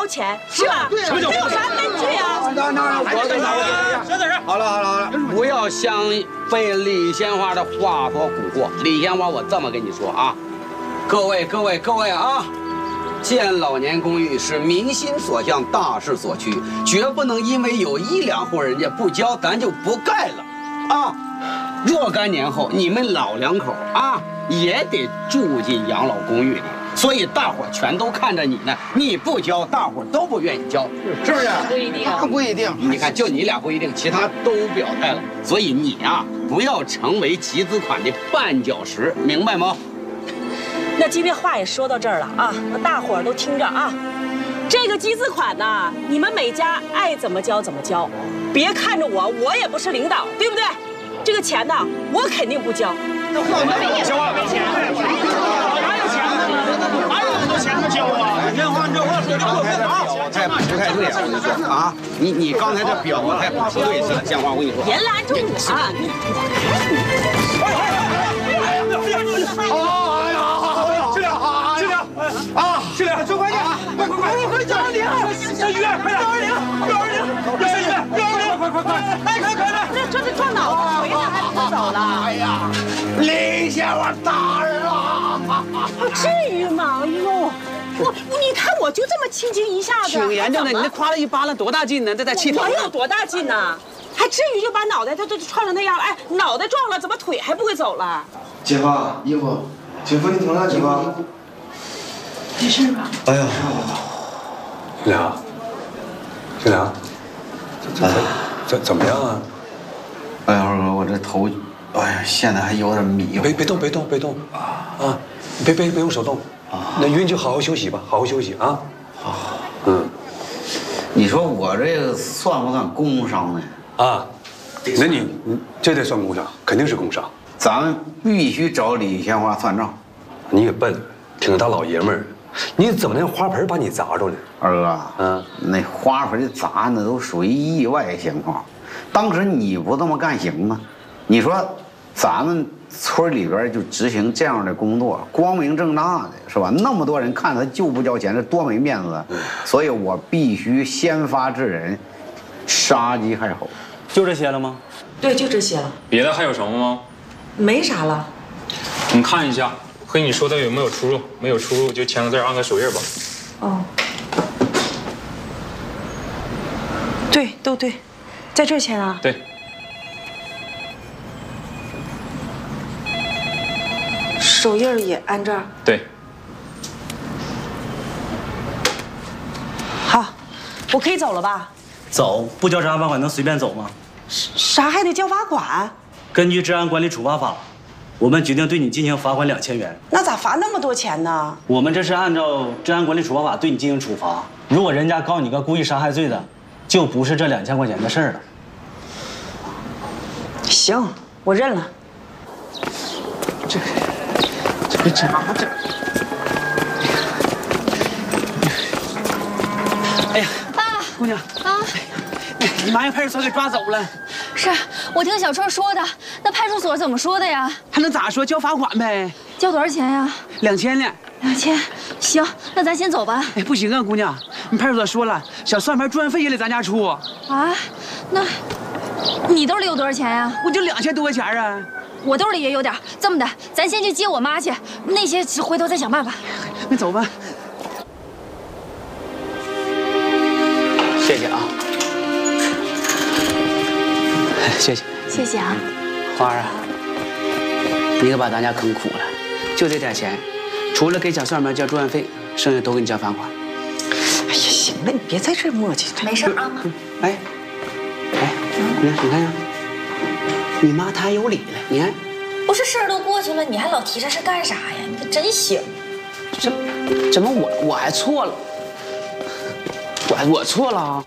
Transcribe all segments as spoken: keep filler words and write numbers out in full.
交钱，是吧？ 对呀， 这有啥根据啊？ 那那我跟你小点声。好了好了好了，不要相被李鲜花的话所蛊惑。李鲜花，我这么跟你说啊，各位各位各位啊，建老年公寓是民心所向，大势所趋，绝不能因为有一两户人家不交，咱就不盖了啊。若干年后，你们老两口啊也得住进养老公寓里。所以大伙全都看着你呢，你不交，大伙都不愿意交，是不是？ 不一定， 不一定。 你看，就你俩不一定，其他都表态了。所以你啊，不要成为集资款的绊脚石，明白吗？ 那今天话也说到这儿了啊，那大伙儿都听着啊，这个集资款呢，你们每家爱怎么交怎么交，别看着我，我也不是领导，对不对？这个钱呢，我肯定不交。 交啊，没钱，哪有钱呢？哪有那么多钱能交啊？这话你这话说的过分啊！ 表态不太对，我跟你说啊，你你刚才这表态不对是了，鲜花，我跟你说， 别拦住我啊！ 哎呀，这俩，这俩，啊，这俩，周快点，快快快，快叫二零，小鱼，快点，幺二零，幺二零，小鱼，幺二零，快快快，哎，快快快， 这这是撞脑子回来还不走了？ 哎呀，李鲜花大人啊！ 至于吗？哎呦，我你看我就这么轻轻一下子， 挺严重的，你这夸了一巴掌多大劲呢？这在气头。 我有多大劲呢？还至于就把脑袋都都撞成那样了？哎，脑袋撞了，怎么腿还不会走了？ 姐夫，姨夫，姐夫你疼了，姐夫。 没事吧？ 哎呀， 志良，志良，怎怎怎么样啊？ 哎呀，二哥，我这头，哎呀，现在还有点迷糊。 别别动，别动，别动啊！别别别用手动啊！那晕就好好休息吧，好好休息啊。好，嗯。 你说我这个算不算工伤呢？ 啊，那你你这得算工伤，肯定是工伤。 咱们必须找李鲜花算账。 你也笨，挺大老爷们儿，你怎么能花盆把你砸着呢？ 二哥， 嗯， 那花盆的砸那都属于意外情况，当时你不这么干行吗？你说，咱们村里边就执行这样的工作，光明正大的是吧？那么多人看他就不交钱，这多没面子！所以我必须先发制人，杀鸡害猴。 就这些了吗？ 对，就这些了， 别的还有什么吗？ 没啥了。 你看一下，和你说的有没有出入？没有出入就签个字，按个手印吧。 哦，对，都对，在这儿签啊。 对。 手印也按这儿。 对。 好，我可以走了吧？ 走，不交治安罚款能随便走吗？ 啥还得交罚款？ 根据治安管理处罚法，我们决定对你进行罚款两千元。 那咋罚那么多钱呢？ 我们这是按照治安管理处罚法对你进行处罚。如果人家告你个故意伤害罪的，就不是这两千块钱的事儿了。 行，我认了。这这个怎么整？ 哎呀， 爸， 姑娘啊， 你妈让派出所给抓走了。 是我听小春说的，那派出所怎么说的呀？ 还能咋说？交罚款呗。 交多少钱呀？ 两千呢。 两千，行，那咱先走吧。 哎，不行啊，姑娘，你派出所说了，小算盘转费也得咱家出。 啊，那，你兜里有多少钱呀？ 我就两千多块钱啊。 我兜里也有点。这么的，咱先去接我妈去，那些回头再想办法。 那走吧。谢谢啊。谢谢， 谢谢啊， 花儿啊，你可把咱家坑苦了，就这点钱，除了给小算盘交住院费，剩下都给你交罚款。 哎呀，行了，你别在这磨叽。 没事啊。 哎，哎，你看，你看呀，你妈她有理了，你看。 不是事儿都过去了，你还老提这事干啥呀？你可真行。 怎怎么我我还错了？我我错了啊？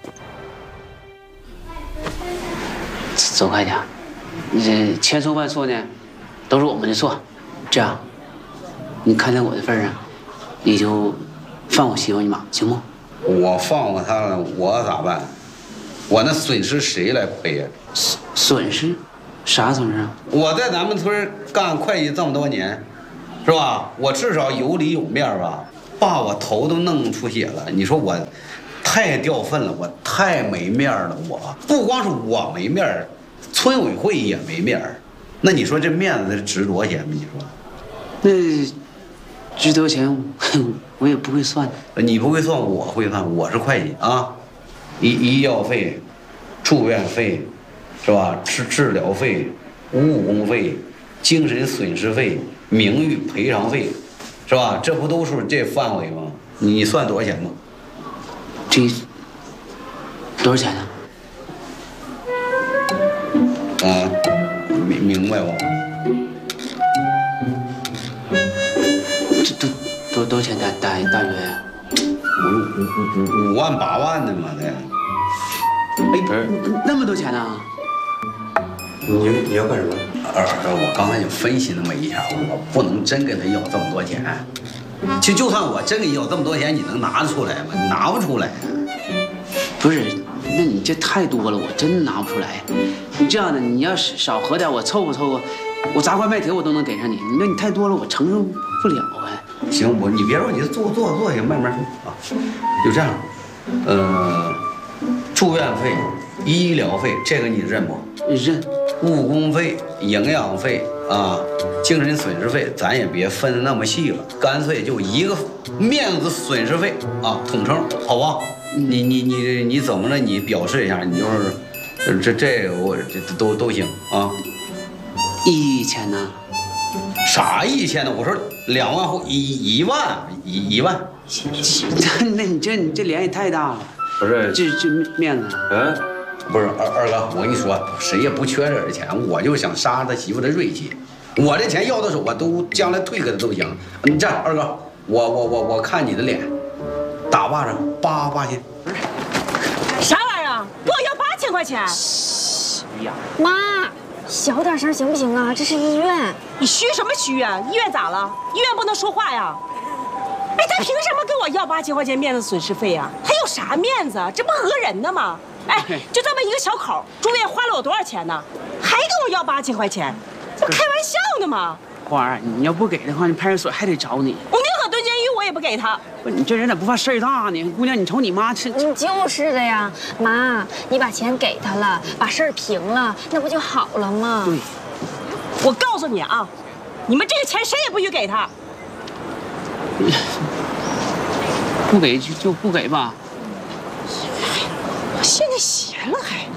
走开点，你这千错万错呢，都是我们的错。这样，你看在我的份上，你就放我媳妇你妈，行不？ 我放过她了，我咋办？我那损失谁来赔呀？ 损损失？啥损失啊？ 我在咱们村干会计这么多年，是吧？我至少有里有面吧。爸，我头都弄出血了，你说我太掉份了，我太没面儿了。我不光是我没面儿，村委会也没面儿。那你说这面子值多少钱吗？你说？ 那值多少钱？我也不会算。 你不会算，我会算。我是会计啊，医医药费、住院费，是吧？治治疗费、误工费、精神损失费、名誉赔偿费，是吧？这不都是这范围吗？你算多少钱吗？ 这多少钱呢？ 啊，明明白不？ 这都多多少钱大大大约呀？ 五五五五万八万的嘛的。 哎，那么多钱呢？ 你你要干什么？ 二哥，我刚才就分析那么一下，我不能真跟他要这么多钱。就就算我真给你要这么多钱，你能拿得出来吗？你拿不出来呀。 不是，那你这太多了，我真拿不出来。你这样的，你要是少合点，我凑合凑合，我砸块麦铁我都能给上你。那你太多了，我承受不了啊。 行，我你别着急，坐坐坐下，慢慢说啊。就这样，呃，住院费、医疗费，这个你认不？ 认。 误工费、营养费啊，精神损失费，咱也别分的那么细了，干脆就一个面子损失费啊，统称，好吧？你你你你怎么了？你表示一下，你就是这这个我这都都行啊。 一千呢？ 啥一千呢？我说两万或一一万一一万。 那你这你这脸也太大了。 不是， 这这面子。 嗯。不是二二哥，我跟你说，谁也不缺这点钱，我就想杀他媳妇的锐气。我这钱要到手，我都将来退给他都行。你这样，二哥，我我我我看你的脸，打巴掌八八千。 啥玩意儿？给我要八千块钱？ 哎呀，妈，小点声行不行啊？这是医院。 你虚什么虚啊？医院咋了？医院不能说话呀？哎，他凭什么跟我要八千块钱面子损失费啊？他有啥面子啊？这不讹人呢吗？哎，就这么一个小口，住院花了我多少钱呢？还跟我要八千块钱，这不开玩笑呢吗？ 花儿，你要不给的话，那派出所还得找你。 我宁可蹲监狱，我也不给他。 不，你这人咋不怕事儿大呢？姑娘，你瞅你妈这…… 你就是的呀，妈，你把钱给他了，把事儿平了，那不就好了吗？ 对， 我告诉你啊，你们这个钱谁也不许给他。 不给就就不给吧。 现在闲了还。